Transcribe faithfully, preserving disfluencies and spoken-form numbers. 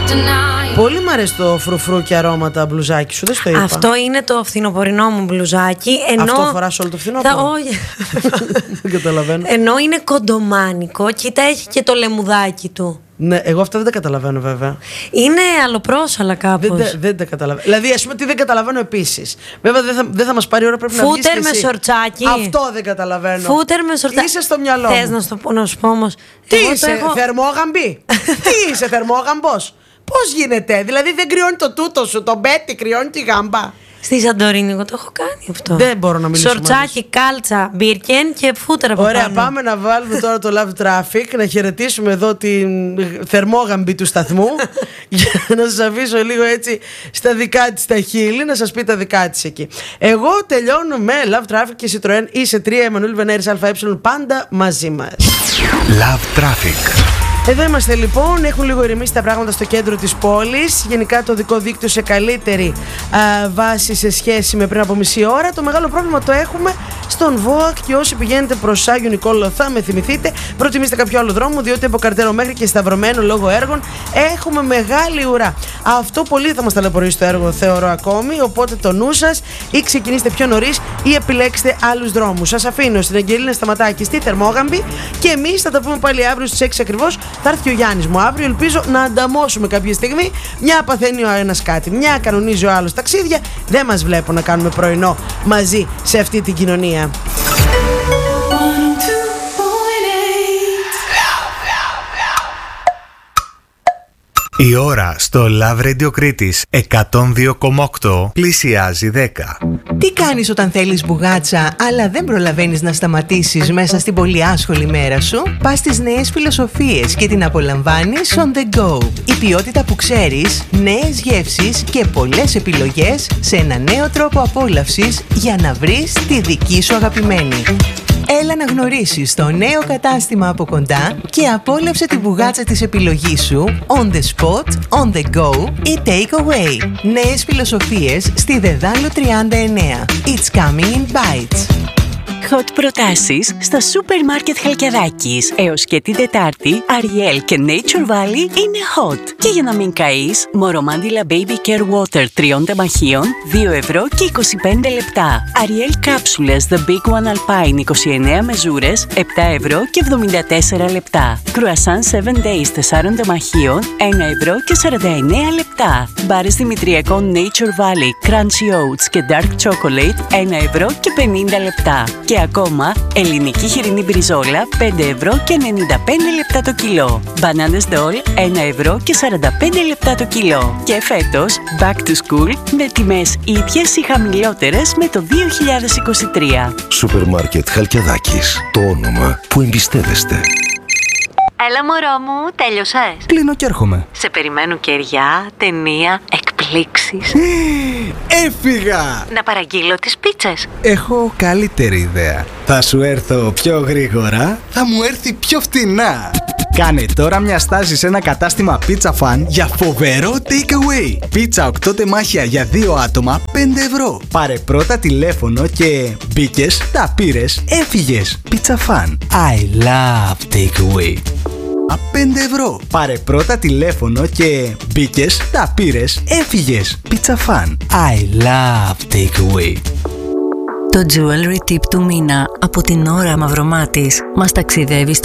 Πολύ μου αρέσει το φρουφρού και αρώματα μπλουζάκι σου, δεν στο είπα. Αυτό είναι το φθινοπορεινό μου μπλουζάκι. Ενώ... Αυτό φοράς όλο το φθινόπωρο? Θα... Όχι. Δεν καταλαβαίνω. Ενώ είναι κοντομάνικο, κοίτα, έχει και το λεμουδάκι του. Ναι, εγώ αυτό δεν τα καταλαβαίνω βέβαια. Είναι αλλοπρόσαλα κάπως. Δεν, δεν τα καταλαβαίνω. Δηλαδή, ας πούμε τι δεν καταλαβαίνω επίσης. Βέβαια δεν θα, δεν θα μας πάρει ώρα, πρέπει Φούτερ να βγεις και με εσύ. σορτσάκι. Αυτό δεν καταλαβαίνω. Φούτερ με σορτσάκι. Είσαι στο μυαλό μου. Θες να σου πω, να σου πω όμως. Τι εγώ είσαι, έχω... θερμόγαμπη? Τι είσαι, θερμόγαμπος? Πώς γίνεται, δηλαδή δεν κρυώνει το τούτο σου, το μπέτι κρυώνει τη γάμπα? Στη Σαντορίνη εγώ το έχω κάνει αυτό. Δεν μπορώ να μιλήσω. Σορτσάκι, κάλτσα, μπίρκεν και φούτερα από Ωραία, πάνω. πάμε να βάλουμε τώρα το Love Traffic, να χαιρετήσουμε εδώ την θερμόγαμπη του σταθμού για να σας αφήσω λίγο έτσι στα δικά της τα χείλη, να σας πει τα δικά της εκεί. Εγώ τελειώνω με Love Traffic και Citroën ι τρία Εμμανουήλ Βενέρης ΑΕ, πάντα μαζί μας. Love Traffic. Εδώ είμαστε λοιπόν, έχουν λίγο ηρεμήσει τα πράγματα στο κέντρο της πόλης. Γενικά το οδικό δίκτυο σε καλύτερη α, βάση σε σχέση με πριν από μισή ώρα. Το μεγάλο πρόβλημα το έχουμε στον ΒΟΑΚ και όσοι πηγαίνετε προς Άγιο Νικόλαο θα με θυμηθείτε. Προτιμήστε κάποιο άλλο δρόμο, διότι από Καρτέρο μέχρι και Σταυρωμένο λόγω έργων έχουμε μεγάλη ουρά. Αυτό πολύ θα μας ταλαιπωρήσει το έργο, θεωρώ ακόμη. Οπότε το νου σας, ή ξεκινήστε πιο νωρίς ή επιλέξτε άλλους δρόμους. Σας αφήνω στην Αγγελίνα Σταματάκη στη Θερμόγαμπη και εμείς θα τα πούμε πάλι αύριο στις έξι ακριβώς. Θα έρθει και ο Γιάννης μου αύριο, ελπίζω να ανταμώσουμε κάποια στιγμή. Μια παθαίνει ο ένας κάτι, μια κανονίζει ο άλλος ταξίδια. Δεν μας βλέπω να κάνουμε πρωινό μαζί σε αυτή την κοινωνία. Η ώρα στο Love Radio Κρήτης εκατόν δύο κόμμα οκτώ πλησιάζει δέκα. Τι κάνεις όταν θέλεις μπουγάτσα, αλλά δεν προλαβαίνεις να σταματήσεις μέσα στην πολύ άσχολη μέρα σου? Πας στις νέες φιλοσοφίες και την απολαμβάνεις on the go. Η ποιότητα που ξέρεις, νέες γεύσεις και πολλές επιλογές σε ένα νέο τρόπο απόλαυσης για να βρεις τη δική σου αγαπημένη. Έλα να γνωρίσεις το νέο κατάστημα από κοντά και απόλαυσε τη μπουγάτσα της επιλογής σου on the spot, on the go ή take away. Νέες φιλοσοφίες στη Δεδάλο τριάντα εννέα. It's coming in bites. Hot προτάσεις στα σούπερ μάρκετ Χαλκιαδάκης. Έως και την Τετάρτη, Ariel και Nature Valley είναι hot. Και για να μην καείς, Μορομάντιλα Baby Care Water τριών τεμαχίων, δύο ευρώ και είκοσι πέντε λεπτά. Ariel κάψουλες The Big One Alpine είκοσι εννέα μεζούρες, επτά ευρώ και εβδομήντα τέσσερα λεπτά. Croissant seven Days τεσσάρων τεμαχίων, ένα ευρώ και σαράντα εννέα λεπτά. Μπάρες Δημητριακών Nature Valley Crunchy Oats και Dark Chocolate, ένα ευρώ και πενήντα λεπτά. Και ακόμα, ελληνική χοιρινή μπριζόλα πέντε ευρώ και ενενήντα πέντε λεπτά το κιλό. Μπανάνες ντόλ ένα ευρώ και σαράντα πέντε λεπτά το κιλό. Και φέτος, back to school με τιμές ίδιες ή χαμηλότερες με το δύο χιλιάδες είκοσι τρία. Σούπερ μάρκετ Χαλκιαδάκης. Το όνομα που εμπιστεύεστε. Έλα μωρό μου, τέλειωσες? Κλείνω και έρχομαι. Σε περιμένουν κεριά, ταινία, εκπλήξεις. Έφυγα! Να παραγγείλω τις πίτσες. Έχω καλύτερη ιδέα. Θα σου έρθω πιο γρήγορα, θα μου έρθει πιο φτηνά. Κάνε τώρα μια στάση σε ένα κατάστημα Pizza Fan για φοβερό takeaway. Πίτσα οκτώ τεμάχια για δύο άτομα, πέντε ευρώ. Πάρε πρώτα τηλέφωνο και μπήκες, τα πήρες, έφυγες. Pizza Fan. I love takeaway. πέντε ευρώ. Πάρε πρώτα τηλέφωνο και μπήκες, τα πήρες, έφυγες. Pizza Fan. I love takeaway. Το jewelry tip του μήνα από την Ώρα Μαυρομάτης μας ταξιδεύει στο